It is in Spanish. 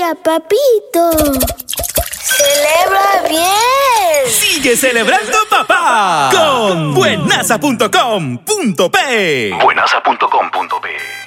día, papito. ¡Celebra bien! ¡Sigue celebrando, papá! Con buenaza.com.p. Buenaza.com.p